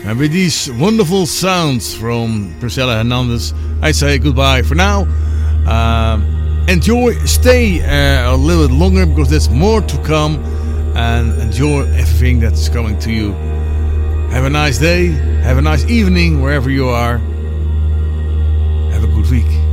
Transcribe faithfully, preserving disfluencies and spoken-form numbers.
And with these wonderful sounds from Priscilla Hernandez, I say goodbye for now. Uh, enjoy, stay uh, a little bit longer because there's more to come, and enjoy everything that's coming to you. Have a nice day, have a nice evening wherever you are. Have a good week.